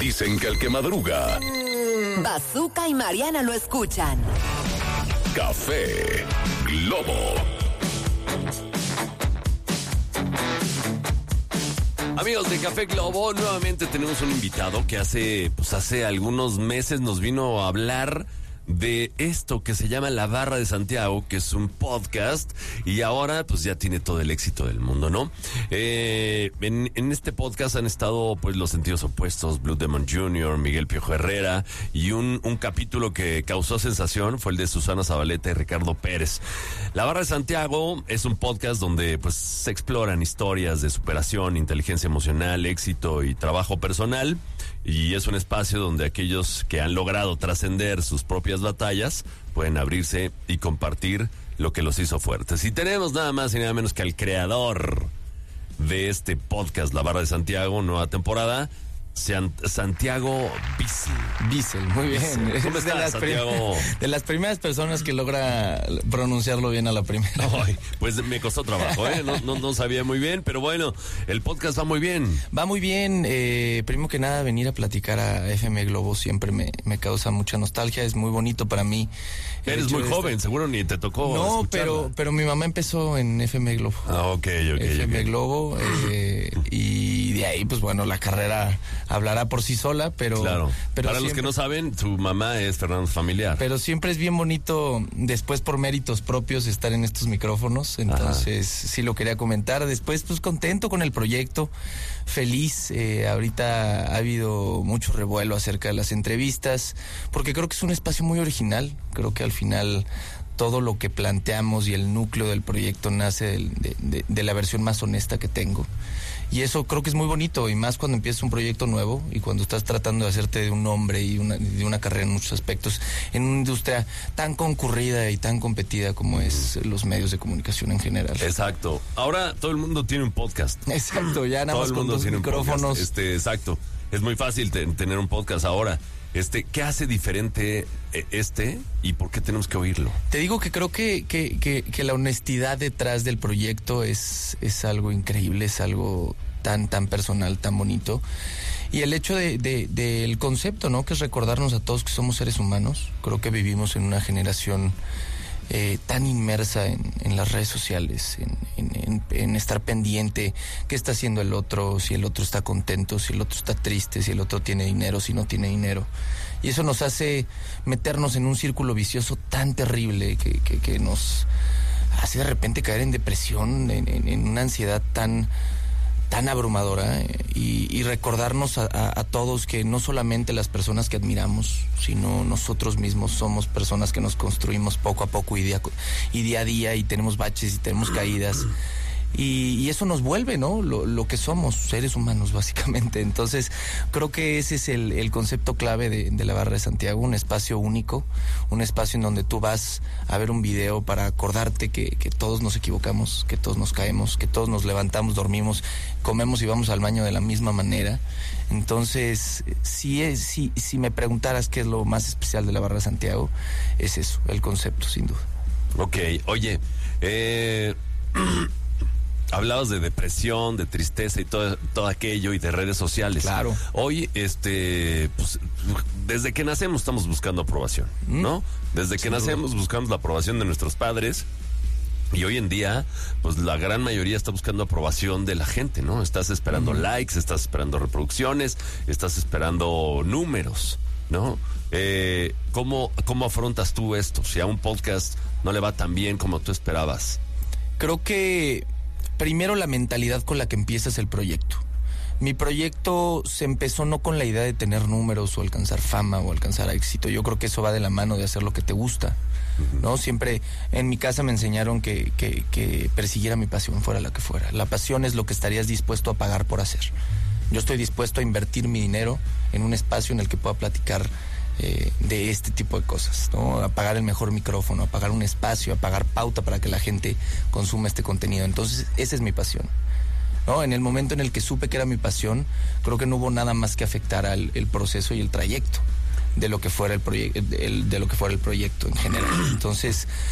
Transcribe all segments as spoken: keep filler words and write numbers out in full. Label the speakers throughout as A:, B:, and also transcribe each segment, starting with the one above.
A: Dicen que el que madruga,
B: Bazooka y Mariana lo escuchan.
A: Café Globo.
C: Amigos de Café Globo, nuevamente tenemos un invitado que hace, pues hace algunos meses nos vino a hablar de esto que se llama La Barra de Santiago, que es un podcast, y ahora pues ya tiene todo el éxito del mundo, ¿no? Eh, en, en este podcast han estado pues los sentidos opuestos, Blue Demon junior, Miguel Piojo Herrera, y un, un capítulo que causó sensación fue el de Susana Zabaleta y Ricardo Pérez. La Barra de Santiago es un podcast donde pues se exploran historias de superación, inteligencia emocional, éxito y trabajo personal, y es un espacio donde aquellos que han logrado trascender sus propias batallas pueden abrirse y compartir lo que los hizo fuertes. Y tenemos nada más y nada menos que al creador de este podcast, La Barra de Santiago, nueva temporada, Santiago Bissell.
D: Bissell, muy bien.
C: Bissell. ¿Cómo estás,
D: de las
C: Santiago?
D: Prim- de las primeras personas que logra pronunciarlo bien a la primera.
C: Ay, pues me costó trabajo, ¿eh? No, no, no sabía muy bien, pero bueno, el podcast va muy bien.
D: Va muy bien. Eh, primero que nada, venir a platicar a F M Globo siempre me, me causa mucha nostalgia. Es muy bonito para mí.
C: Eres muy joven, estar... seguro ni te tocó
D: No,
C: escucharla.
D: pero pero mi mamá empezó en F M Globo.
C: Ah, ok, ok.
D: F M
C: okay.
D: Globo. Eh, y de ahí, pues bueno, la carrera hablará por sí sola, pero...
C: Claro,
D: pero
C: para
D: siempre,
C: los que no saben, su mamá es Fernando Familiar.
D: Pero siempre es bien bonito, después por méritos propios, estar en estos micrófonos, entonces Ajá. sí lo quería comentar. Después, pues contento con el proyecto, feliz, eh, ahorita ha habido mucho revuelo acerca de las entrevistas, porque creo que es un espacio muy original, creo que al final... todo lo que planteamos y el núcleo del proyecto nace de, de, de, de la versión más honesta que tengo. Y eso creo que es muy bonito, y más cuando empiezas un proyecto nuevo y cuando estás tratando de hacerte de un hombre y una, de una carrera en muchos aspectos, en una industria tan concurrida y tan competida como es los medios de comunicación en general.
C: Exacto. Ahora todo el mundo tiene un podcast.
D: Exacto, ya nada más con dos micrófonos.
C: Este, exacto. Es muy fácil te, tener un podcast ahora. Este, ¿qué hace diferente este y por qué tenemos que oírlo?
D: Te digo que creo que, que, que, que la honestidad detrás del proyecto es, es algo increíble, es algo tan, tan personal, tan bonito. Y el hecho de, de, de el concepto, ¿no? Que es recordarnos a todos que somos seres humanos. Creo que vivimos en una generación Eh, tan inmersa en, en las redes sociales, en, en, en estar pendiente qué está haciendo el otro, si el otro está contento, si el otro está triste, si el otro tiene dinero, si no tiene dinero. Y eso nos hace meternos en un círculo vicioso tan terrible que, que, que nos hace de repente caer en depresión, en, en, en una ansiedad tan... tan abrumadora, eh, y, y recordarnos a, a, a todos que no solamente las personas que admiramos, sino nosotros mismos somos personas que nos construimos poco a poco y día, y día a día, y tenemos baches y tenemos caídas. Y, y eso nos vuelve, ¿no? Lo, lo que somos, seres humanos, básicamente. Entonces, creo que ese es el, el concepto clave de, de la Barra de Santiago, un espacio único, un espacio en donde tú vas a ver un video para acordarte que, que todos nos equivocamos, que todos nos caemos, que todos nos levantamos, dormimos, comemos y vamos al baño de la misma manera. Entonces, si, es, si, si me preguntaras qué es lo más especial de la Barra de Santiago, es eso, el concepto, sin duda.
C: Ok, oye, eh... hablabas de depresión, de tristeza y todo, todo aquello, y de redes sociales.
D: Claro.
C: Hoy, este, pues, desde que nacemos estamos buscando aprobación, ¿no? Desde que nacemos buscamos la aprobación de nuestros padres. Y hoy en día, pues la gran mayoría está buscando aprobación de la gente, ¿no? Estás esperando uh-huh. likes, estás esperando reproducciones, estás esperando números, ¿no? Eh, ¿cómo, ¿Cómo afrontas tú esto? Si a un podcast no le va tan bien como tú esperabas.
D: Creo que primero la mentalidad con la que empiezas el proyecto. Mi proyecto se empezó no con la idea de tener números o alcanzar fama o alcanzar éxito. Yo creo que eso va de la mano de hacer lo que te gusta, ¿no? Siempre en mi casa me enseñaron que, que, que persiguiera mi pasión, fuera la que fuera. La pasión es lo que estarías dispuesto a pagar por hacer. Yo estoy dispuesto a invertir mi dinero en un espacio en el que pueda platicar eh, de este tipo de cosas, ¿no? A pagar el mejor micrófono, a pagar un espacio, a pagar pauta para que la gente consuma este contenido. Entonces, esa es mi pasión, ¿no? En el momento en el que supe que era mi pasión, creo que no hubo nada más que afectar al el proceso y el trayecto de lo que fuera el proyecto, de lo que fuera el proyecto en general. Entonces,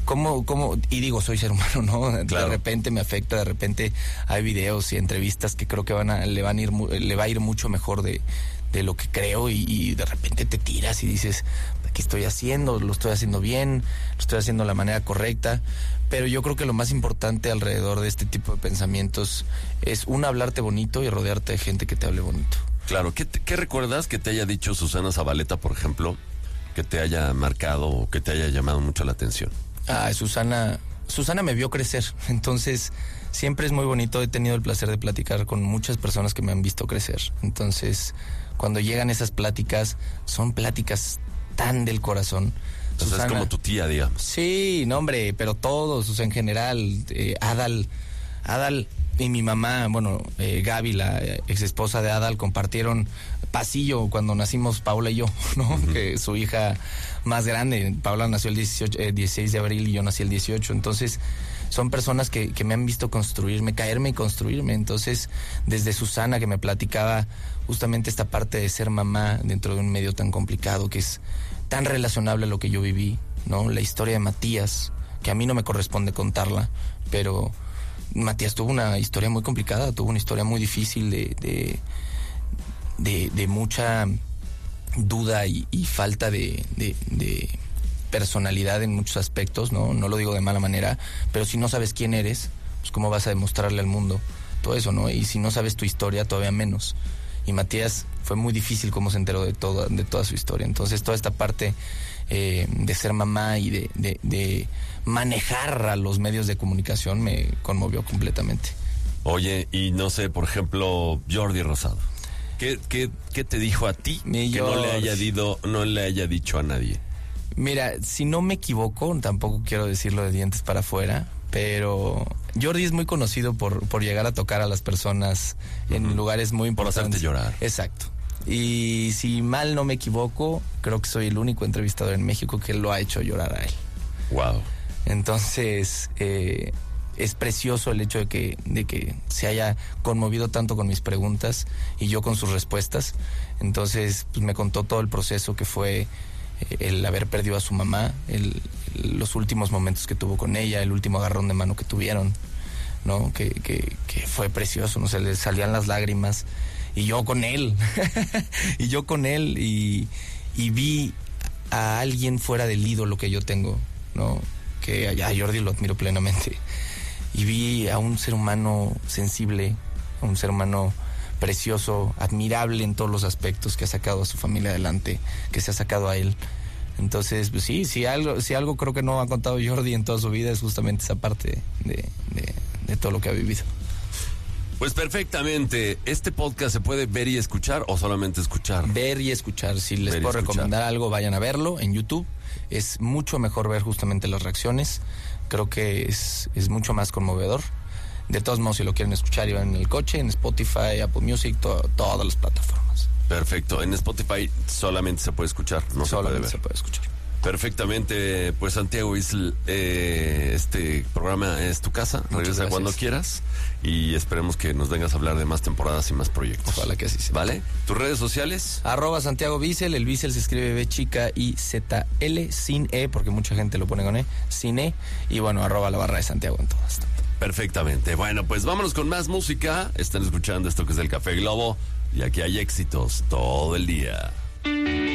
D: ¿Cómo, cómo? Y digo, soy ser humano, ¿no?
C: Claro.
D: De repente me afecta, de repente hay videos y entrevistas que creo que van a, le van a ir, le va a ir mucho mejor de, de lo que creo y, y de repente te tiras y dices, ¿qué estoy haciendo? ¿Lo estoy haciendo bien? ¿Lo estoy haciendo de la manera correcta? Pero yo creo que lo más importante alrededor de este tipo de pensamientos es, uno, hablarte bonito y rodearte de gente que te hable bonito.
C: Claro, ¿qué, te- qué recuerdas que te haya dicho Susana Zabaleta, por ejemplo, que te haya marcado o que te haya llamado mucho la atención?
D: Ah, Susana, Susana me vio crecer, entonces siempre es muy bonito. He tenido el placer de platicar con muchas personas que me han visto crecer. Entonces, cuando llegan esas pláticas, son pláticas tan del corazón.
C: O sea, es como tu tía, digamos.
D: Sí, no, hombre, pero todos, o sea, en general, eh, Adal, Adal y mi mamá, bueno, eh, Gaby, la eh, ex esposa de Adal, compartieron pasillo cuando nacimos Paula y yo, ¿no? Uh-huh. Que su hija más grande, Paula nació el dieciocho, eh, dieciséis de abril y yo nací el dieciocho, entonces son personas que, que me han visto construirme, caerme y construirme. Entonces, desde Susana, que me platicaba justamente esta parte de ser mamá dentro de un medio tan complicado, que es tan relacionable a lo que yo viví, ¿no? La historia de Matías, que a mí no me corresponde contarla, pero Matías tuvo una historia muy complicada, tuvo una historia muy difícil de, de, de, de mucha duda y, y falta de, de, de personalidad en muchos aspectos, ¿no? No lo digo de mala manera, pero si no sabes quién eres, pues cómo vas a demostrarle al mundo todo eso, ¿no? Y si no sabes tu historia, todavía menos. Y Matías fue muy difícil cómo se enteró de toda, de toda su historia. Entonces, toda esta parte eh, de ser mamá y de, de, de manejar a los medios de comunicación me conmovió completamente.
C: Oye, y no sé, por ejemplo, Jordi Rosado, ¿qué, qué, qué te dijo a ti
D: Mi
C: que
D: George.
C: no le haya dicho, no le haya dicho a nadie?
D: Mira, si no me equivoco, tampoco quiero decirlo de dientes para afuera, pero Jordi es muy conocido por, por llegar a tocar a las personas en uh-huh. lugares muy importantes.
C: Por hacerte llorar.
D: Exacto. Y si mal no me equivoco, creo que soy el único entrevistador en México que lo ha hecho llorar a él.
C: Wow.
D: Entonces, eh, es precioso el hecho de que, de que se haya conmovido tanto con mis preguntas y yo con sus respuestas. Entonces, pues me contó todo el proceso que fue el haber perdido a su mamá, el, los últimos momentos que tuvo con ella, el último agarrón de mano que tuvieron, ¿no? Que, que, que fue precioso, no sé, le salían las lágrimas y yo con él, y yo con él y, y vi a alguien fuera del ídolo que yo tengo, ¿no? Que a Jordi lo admiro plenamente y vi a un ser humano sensible, a un ser humano precioso, admirable en todos los aspectos, que ha sacado a su familia adelante, que se ha sacado a él. Entonces, pues sí, si algo, si algo creo que no ha contado Jordi en toda su vida es justamente esa parte de, de, de todo lo que ha vivido.
C: Pues perfectamente. ¿Este podcast se puede ver y escuchar o solamente escuchar?
D: Ver y escuchar. Si les
C: Ver y
D: puedo
C: escuchar.
D: recomendar algo, vayan a verlo en YouTube. Es mucho mejor ver justamente las reacciones. Creo que es, es mucho más conmovedor. De todos modos, si lo quieren escuchar, iban en el coche, en Spotify, Apple Music, to- todas las plataformas.
C: Perfecto. En Spotify solamente se puede escuchar, no se puede
D: Solamente
C: ver.
D: se puede escuchar.
C: Perfectamente. Pues Santiago Isl, eh, este programa es tu casa. Regresa
D: gracias.
C: cuando quieras y esperemos que nos vengas a hablar de más temporadas y más proyectos.
D: Ojalá que así sea.
C: ¿Vale? ¿Tus redes sociales?
D: Arroba Santiago Bissell, el Bissell se escribe B chica y Z L sin E, porque mucha gente lo pone con E, sin E, y bueno, arroba la barra de Santiago en todas.
C: Perfectamente. Bueno, pues vámonos con más música. Están escuchando esto que es el Café Globo y aquí hay éxitos todo el día.